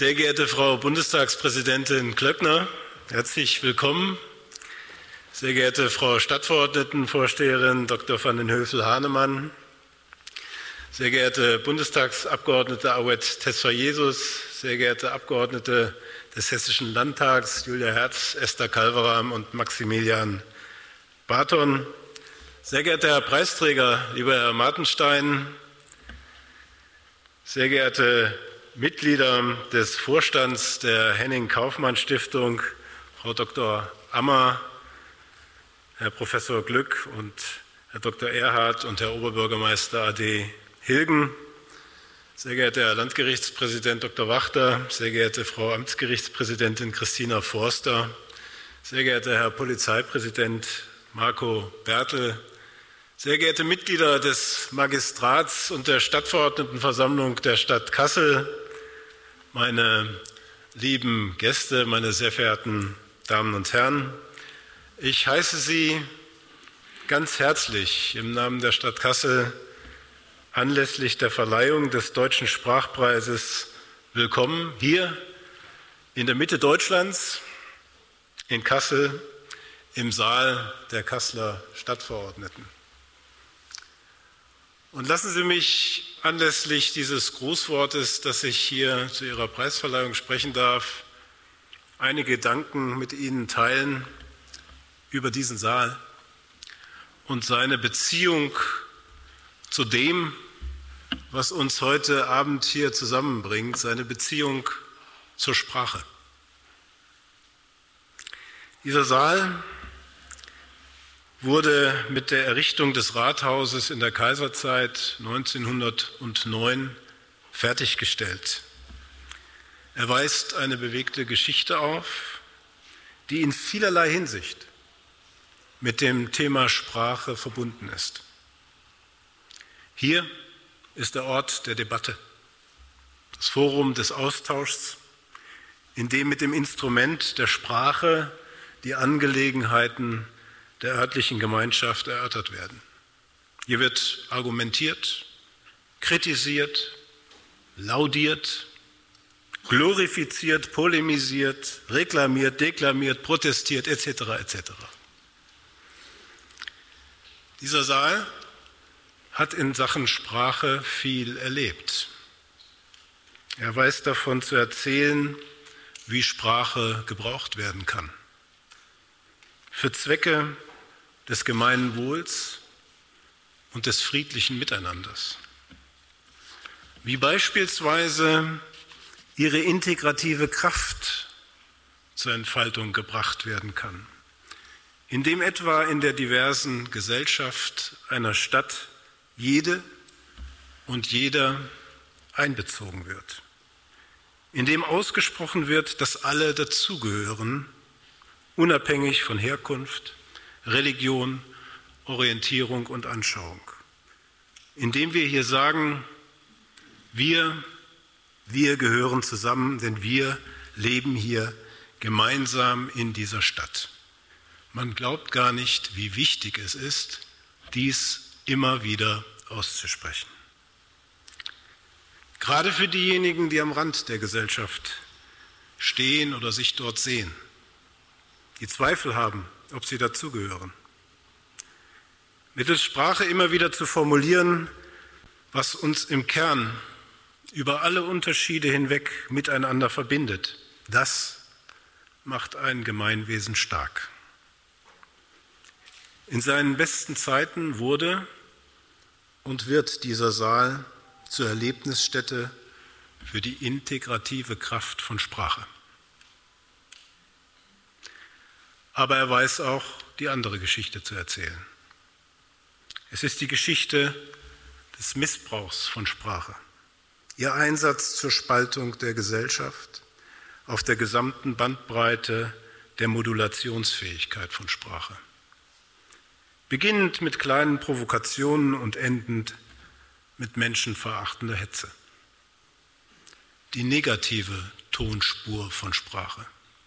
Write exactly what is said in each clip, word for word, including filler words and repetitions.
Sehr geehrte Frau Bundestagspräsidentin Klöckner, herzlich willkommen. Sehr geehrte Frau Stadtverordnetenvorsteherin Doktor van den Hövel-Hahnemann, sehr geehrte Bundestagsabgeordnete Awet Tesfayesus, sehr geehrte Abgeordnete des Hessischen Landtags Julia Herz, Esther Calveram und Maximilian Barton, sehr geehrter Herr Preisträger, lieber Herr Martenstein, sehr geehrte Mitglieder des Vorstands der Henning-Kaufmann-Stiftung, Frau Doktor Ammer, Herr Professor Glück und Herr Doktor Erhardt und Herr Oberbürgermeister A D Hilgen, sehr geehrter Herr Landgerichtspräsident Doktor Wachter, sehr geehrte Frau Amtsgerichtspräsidentin Christina Forster, sehr geehrter Herr Polizeipräsident Marco Bertel, sehr geehrte Mitglieder des Magistrats und der Stadtverordnetenversammlung der Stadt Kassel, meine lieben Gäste, meine sehr verehrten Damen und Herren, ich heiße Sie ganz herzlich im Namen der Stadt Kassel anlässlich der Verleihung des Deutschen Sprachpreises willkommen hier in der Mitte Deutschlands, in Kassel, im Saal der Kasseler Stadtverordneten. Und lassen Sie mich anlässlich dieses Grußwortes, dass ich hier zu Ihrer Preisverleihung sprechen darf, einige Gedanken mit Ihnen teilen über diesen Saal und seine Beziehung zu dem, was uns heute Abend hier zusammenbringt, seine Beziehung zur Sprache. Dieser Saal wurde mit der Errichtung des Rathauses in der Kaiserzeit neunzehnhundertneun fertiggestellt. Er weist eine bewegte Geschichte auf, die in vielerlei Hinsicht mit dem Thema Sprache verbunden ist. Hier ist der Ort der Debatte, das Forum des Austauschs, in dem mit dem Instrument der Sprache die Angelegenheiten der örtlichen Gemeinschaft erörtert werden. Hier wird argumentiert, kritisiert, laudiert, glorifiziert, polemisiert, reklamiert, deklamiert, protestiert et cetera et cetera. Dieser Saal hat in Sachen Sprache viel erlebt. Er weiß davon zu erzählen, wie Sprache gebraucht werden kann. Für Zwecke des Gemeinwohls und des friedlichen Miteinanders. Wie beispielsweise ihre integrative Kraft zur Entfaltung gebracht werden kann, indem etwa in der diversen Gesellschaft einer Stadt jede und jeder einbezogen wird, indem ausgesprochen wird, dass alle dazugehören, unabhängig von Herkunft, Religion, Orientierung und Anschauung. Indem wir hier sagen, wir, wir gehören zusammen, denn wir leben hier gemeinsam in dieser Stadt. Man glaubt gar nicht, wie wichtig es ist, dies immer wieder auszusprechen. Gerade für diejenigen, die am Rand der Gesellschaft stehen oder sich dort sehen, die Zweifel haben, ob sie dazugehören. Mittels Sprache immer wieder zu formulieren, was uns im Kern über alle Unterschiede hinweg miteinander verbindet, das macht ein Gemeinwesen stark. In seinen besten Zeiten wurde und wird dieser Saal zur Erlebnisstätte für die integrative Kraft von Sprache. Aber er weiß auch, die andere Geschichte zu erzählen. Es ist die Geschichte des Missbrauchs von Sprache, ihr Einsatz zur Spaltung der Gesellschaft auf der gesamten Bandbreite der Modulationsfähigkeit von Sprache. Beginnend mit kleinen Provokationen und endend mit menschenverachtender Hetze. Die negative Tonspur von Sprache.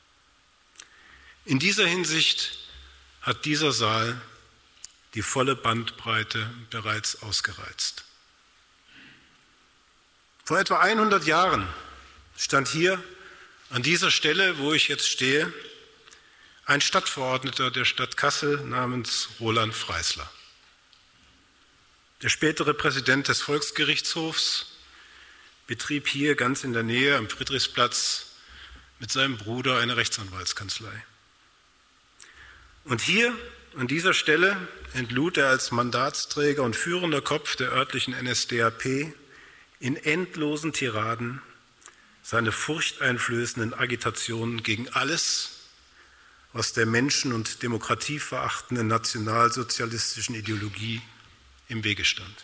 In dieser Hinsicht hat dieser Saal die volle Bandbreite bereits ausgereizt. Vor etwa hundert Jahren stand hier an dieser Stelle, wo ich jetzt stehe, ein Stadtverordneter der Stadt Kassel namens Roland Freisler. Der spätere Präsident des Volksgerichtshofs betrieb hier ganz in der Nähe am Friedrichsplatz mit seinem Bruder eine Rechtsanwaltskanzlei. Und hier an dieser Stelle entlud er als Mandatsträger und führender Kopf der örtlichen N S D A P in endlosen Tiraden seine furchteinflößenden Agitationen gegen alles, was der menschen- und demokratieverachtenden nationalsozialistischen Ideologie im Wege stand.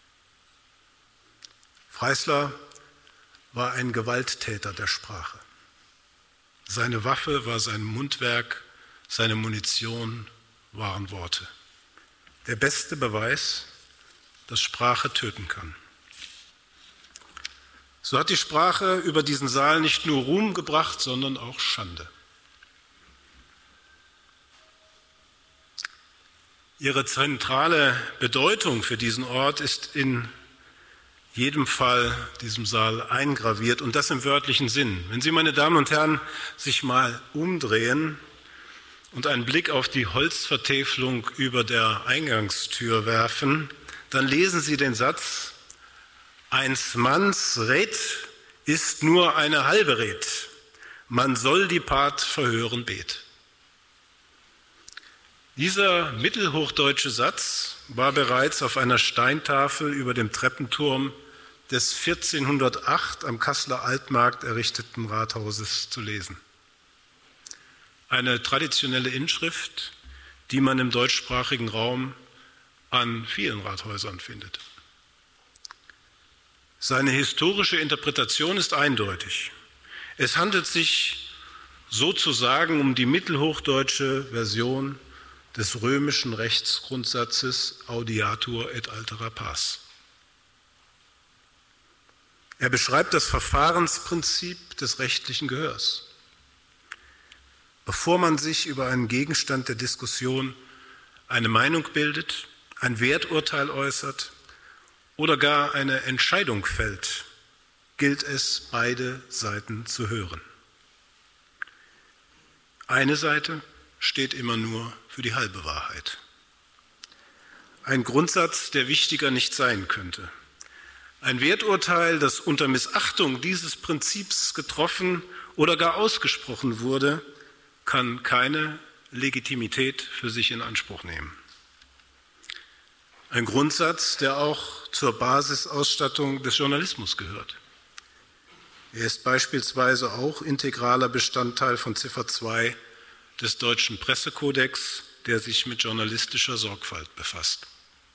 Freisler war ein Gewalttäter der Sprache. Seine Waffe war sein Mundwerk, seine Munition waren Worte. Der beste Beweis, dass Sprache töten kann. So hat die Sprache über diesen Saal nicht nur Ruhm gebracht, sondern auch Schande. Ihre zentrale Bedeutung für diesen Ort ist in jedem Fall diesem Saal eingraviert und das im wörtlichen Sinn. Wenn Sie, meine Damen und Herren, sich mal umdrehen und einen Blick auf die Holzvertäfelung über der Eingangstür werfen, dann lesen Sie den Satz: Eins Manns Red ist nur eine halbe Red, man soll die Part verhören bet. Dieser mittelhochdeutsche Satz war bereits auf einer Steintafel über dem Treppenturm des vierzehnhundertacht am Kasseler Altmarkt errichteten Rathauses zu lesen. Eine traditionelle Inschrift, die man im deutschsprachigen Raum an vielen Rathäusern findet. Seine historische Interpretation ist eindeutig. Es handelt sich sozusagen um die mittelhochdeutsche Version des römischen Rechtsgrundsatzes Audiatur et altera pars. Er beschreibt das Verfahrensprinzip des rechtlichen Gehörs. Bevor man sich über einen Gegenstand der Diskussion eine Meinung bildet, ein Werturteil äußert oder gar eine Entscheidung fällt, gilt es, beide Seiten zu hören. Eine Seite steht immer nur für die halbe Wahrheit. Ein Grundsatz, der wichtiger nicht sein könnte. Ein Werturteil, das unter Missachtung dieses Prinzips getroffen oder gar ausgesprochen wurde, kann keine Legitimität für sich in Anspruch nehmen. Ein Grundsatz, der auch zur Basisausstattung des Journalismus gehört. Er ist beispielsweise auch integraler Bestandteil von Ziffer zwei des deutschen Pressekodex, der sich mit journalistischer Sorgfalt befasst.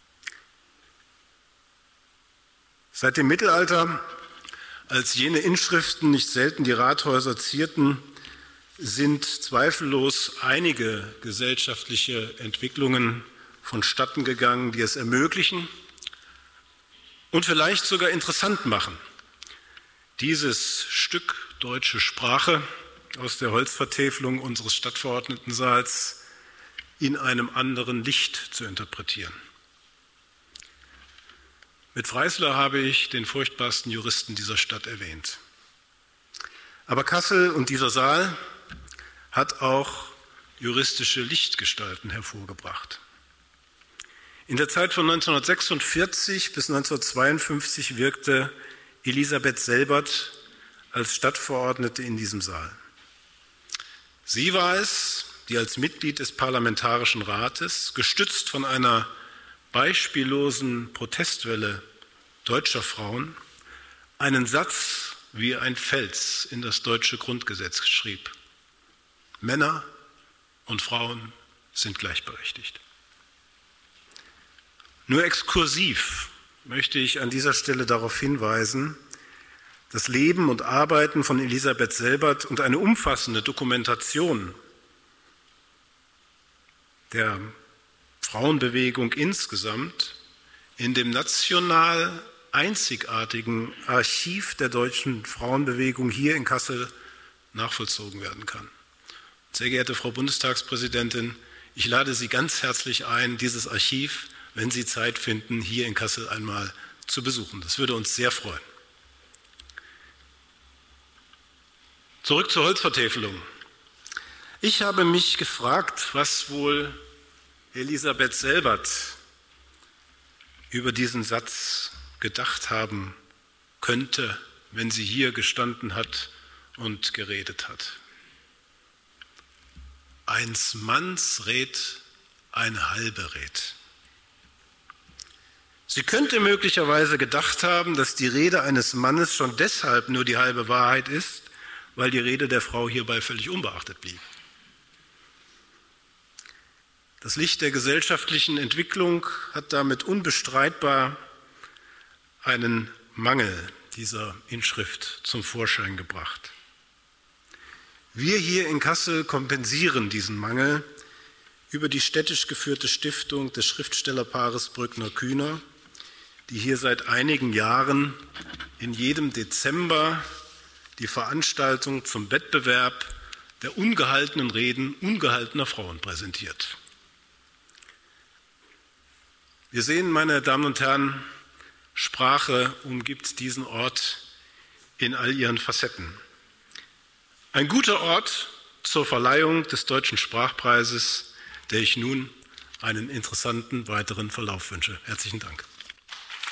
Seit dem Mittelalter, als jene Inschriften nicht selten die Rathäuser zierten, sind zweifellos einige gesellschaftliche Entwicklungen vonstatten gegangen, die es ermöglichen und vielleicht sogar interessant machen, dieses Stück deutsche Sprache aus der Holzvertäfelung unseres Stadtverordnetensaals in einem anderen Licht zu interpretieren. Mit Freisler habe ich den furchtbarsten Juristen dieser Stadt erwähnt. Aber Kassel und dieser Saal hat auch juristische Lichtgestalten hervorgebracht. In der Zeit von neunzehnhundertsechsundvierzig bis neunzehnhundertzweiundfünfzig wirkte Elisabeth Selbert als Stadtverordnete in diesem Saal. Sie war es, die als Mitglied des Parlamentarischen Rates, gestützt von einer beispiellosen Protestwelle deutscher Frauen, einen Satz wie ein Fels in das deutsche Grundgesetz schrieb: Männer und Frauen sind gleichberechtigt. Nur exkursiv möchte ich an dieser Stelle darauf hinweisen, das Leben und Arbeiten von Elisabeth Selbert und eine umfassende Dokumentation der Frauenbewegung insgesamt in dem national einzigartigen Archiv der deutschen Frauenbewegung hier in Kassel nachvollzogen werden kann. Sehr geehrte Frau Bundestagspräsidentin, ich lade Sie ganz herzlich ein, dieses Archiv, wenn Sie Zeit finden, hier in Kassel einmal zu besuchen. Das würde uns sehr freuen. Zurück zur Holzvertäfelung. Ich habe mich gefragt, was wohl Elisabeth Selbert über diesen Satz gedacht haben könnte, wenn sie hier gestanden hat und geredet hat. Eins Manns Red, eine halbe Red. Sie könnte möglicherweise gedacht haben, dass die Rede eines Mannes schon deshalb nur die halbe Wahrheit ist, weil die Rede der Frau hierbei völlig unbeachtet blieb. Das Licht der gesellschaftlichen Entwicklung hat damit unbestreitbar einen Mangel dieser Inschrift zum Vorschein gebracht. Wir hier in Kassel kompensieren diesen Mangel über die städtisch geführte Stiftung des Schriftstellerpaares Brückner-Kühner, die hier seit einigen Jahren in jedem Dezember die Veranstaltung zum Wettbewerb der ungehaltenen Reden ungehaltener Frauen präsentiert. Wir sehen, meine Damen und Herren, Sprache umgibt diesen Ort in all ihren Facetten. Ein guter Ort zur Verleihung des Deutschen Sprachpreises, der ich nun einen interessanten weiteren Verlauf wünsche. Herzlichen Dank.